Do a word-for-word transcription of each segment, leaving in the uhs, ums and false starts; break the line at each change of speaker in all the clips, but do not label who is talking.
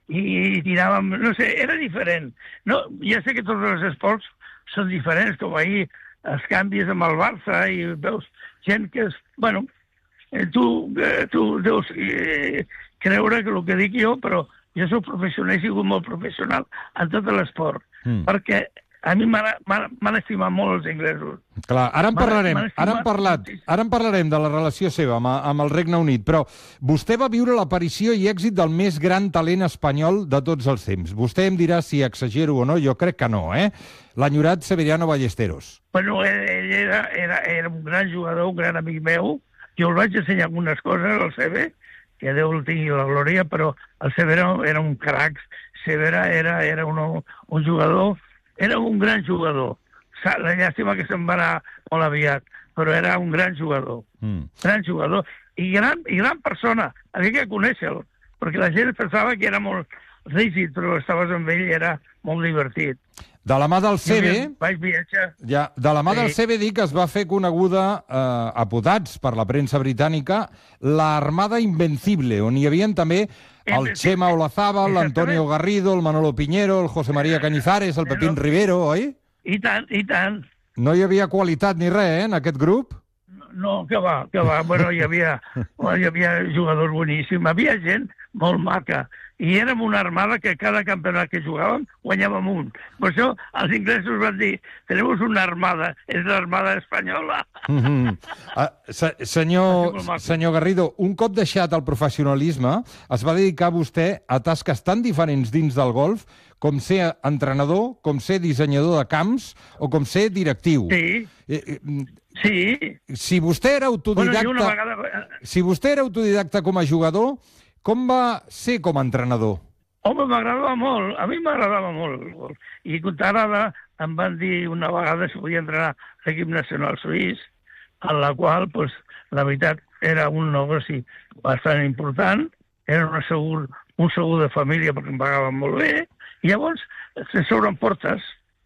i, i tiràvem, no sé, era diferent. No, ja sé que tots els esports són diferents, com ahir els canvis amb el Barça i veus gent que és... Bueno, eh, tu, eh, tu deus eh, creure que el que dic jo, però jo soc professional, he sigut molt professional en tot l'esport, mm. perquè a mi m'han estimat molt els inglesos.
Clar, ara en parlarem, ara en, parlat, ara en parlarem de la relació seva amb, amb el Regne Unit, però vostè va viure l'aparició i èxit del més gran talent espanyol de tots els temps. Vostè em dirà si exagero o no, jo crec que no, eh? L'enyorat Severiano Ballesteros.
Bueno, ell era, era, era un gran jugador, un gran amic meu. Jo el vaig ensenyar algunes coses al Seve, que Déu el tingui la glòria, però el Severiano era un crac. Severa era, era un, un jugador... Era un gran jugador. La llàstima que se'n va anar molt aviat, però era un gran jugador. Mm. Gran jugador. I gran, i gran persona. Havia que conèixer-lo, perquè la gent pensava que era molt rígid, però estaves amb ell i era molt divertit.
De la mà del Seve...
Vaig viatjar...
Ja, de la mà sí. del Seve dic que es va fer coneguda, eh, apotats per la premsa britànica, l'Armada Invencible, on hi havia també el Chema Olazábal, l'Antonio Garrido, el Manolo Piñero, el José María Cañizares, el Pepín no. Rivero, oi?
I tant, i tant.
No hi havia qualitat ni res, eh, en aquest grup?
No, que va, que va. Bueno, hi havia, hi havia jugadors boníssims. Hi havia gent molt maca. I érem una armada que cada campionat que jugàvem guanyàvem un. Per això els inglesos van dir, tenemos una armada, és l'armada espanyola. Mm -hmm.
uh, se senyor, senyor Garrido, un cop deixat el professionalisme, es va dedicar vostè a tasques tan diferents dins del golf com ser entrenador, com ser dissenyador de camps o com ser directiu.
Sí,
eh,
sí.
Si vostè era autodidacta, bueno, vegada... si vostè era autodidacta com a jugador, com va ser com a entrenador?
Home, m'agradava molt. A mi m'agradava molt el golf. I ara em van dir una vegada si podia entrenar l'equip nacional suís, en la qual, pues, la veritat, era un negoci bastant important, era un segur, un segur de família perquè em pagaven molt bé, i llavors se s'obren portes.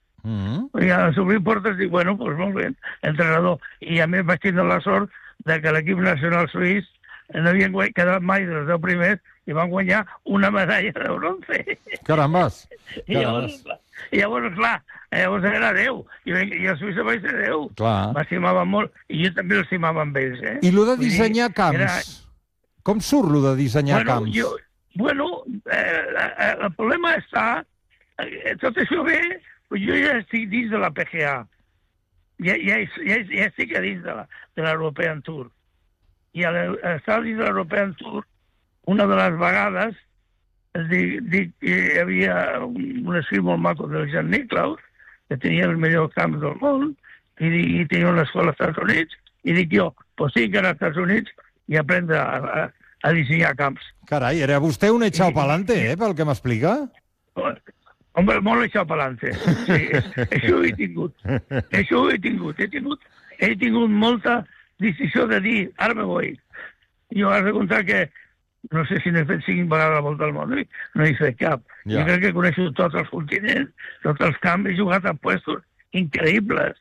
Mm -hmm. I a s'obrir portes dic, bueno, pues molt bé, entrenador. I a més vaig tindre la sort de que l'equip nacional suís no havien quedat mai dels deu primers i van guanyar una medalla de bronze.
Carambes!
I llavors, i llavors clar, llavors era Déu. I, i a Suïssa vaig ser Déu. M'estimava molt. I jo també l'estimava amb ells, eh?
I lo de dissenyar dir, camps? Era... Com surt lo de dissenyar
bueno,
camps?
Jo, bueno, eh, el problema està... Eh, tot això bé, jo ja estic dins de la P G A. Ja, ja, ja, ja estic a dins de l'European Tour. I al estar dins de l'European Tour, una de les vegades, dic, dic que hi havia un, un escrit molt maco del Jan Nicklaus, que tenia els millors camps del món, i, i tenia una escola als Estats Units, i dic jo, pues tinc que anar als Estats Units i aprendre a, a, a dissenyar camps.
Carai, era vostè un echao pa'lante, eh, pel que m'explica?
Home, molt echao pa'lante. Sí, això ho he tingut. Això ho he tingut. He tingut, he tingut molta decisió de dir, ara me voy. Jo has de contar que no sé si n'he fet cinc vegades la volta al món, no he fet cap. Ja. Jo crec que coneixo tots els continents, tots els camps, he jugat a puestos increïbles.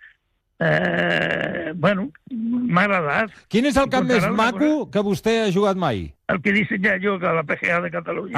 Eh, bueno, m'ha agradat.
Quin és el camp més maco que vostè ha jugat mai?
El que he dissenyat jo, que a la P G A de Catalunya.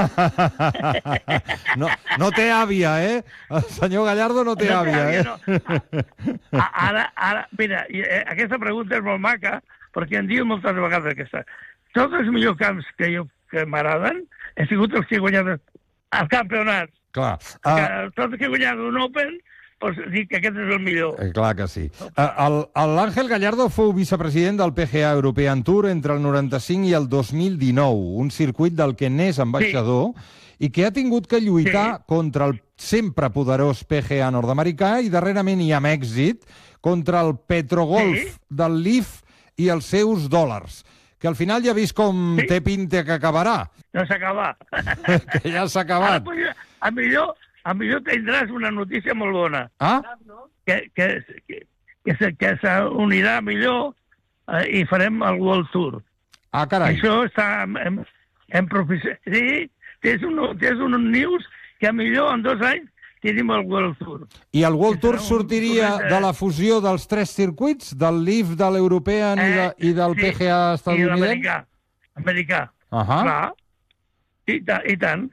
no, no té àvia, eh? El senyor Gallardo no té no àvia, àvia, eh?
No. Ara, ara, mira, aquesta pregunta és molt maca, perquè em diuen moltes vegades aquesta. Tots els millors camps que jo que m'agraden he sigut els que he guanyat els campionats.
Clar.
Uh... Tots els que he guanyat un Open, doncs dic que aquest és el millor.
Eh, clar que sí. Uh, L'Àngel Gallardo fou vicepresident del P G A European Tour entre el noranta-cinc i el dos mil dinou, un circuit del que n'és ambaixador, sí. I que ha tingut que lluitar sí. contra el sempre poderós P G A nord-americà i darrerament i amb èxit contra el Petrogolf sí. del L I F i els seus dòlars. Que al final ja ha vist com sí. té pinta que acabarà.
No s'ha acabat.
Que ja s'ha acabat.
Ara, a millor, a millor tindràs una notícia molt bona.
Ah?
Que, que, que, que s'unirà millor eh, i farem el World Tour.
Ah, carai.
Això està en, en professió. Sí, és un, és un news que a millor en dos anys tenim el World Tour.
I el World Tour sortiria de la fusió dels tres circuits, del L I F, de l'European eh, i, de, i del sí, P G A estadounidense?
I l'americà. Americà.
Uh -huh.
Clar. I, ta, I tant.